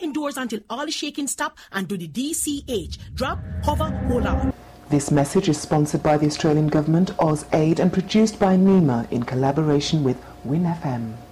indoors until all the shaking stop and do the DCH. Drop, hover, hold on. This message is sponsored by the Australian Government, AusAid, and produced by NEMA in collaboration with WIN FM.